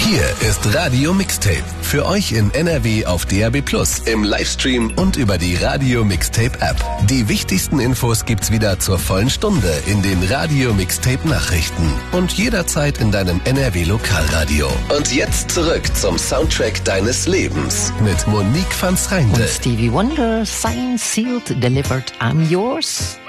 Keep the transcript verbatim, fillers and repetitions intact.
Hier ist Radio Mixtape. Für euch in N R W auf D A B plus, im Livestream und über die Radio Mixtape App. Die wichtigsten Infos gibt's wieder zur vollen Stunde in den Radio Mixtape Nachrichten und jederzeit in deinem N R W Lokalradio. Und jetzt zurück zum Soundtrack deines Lebens mit Monique van S'Reinde und Stevie Wonder, Signed, Sealed, Delivered, I'm Yours.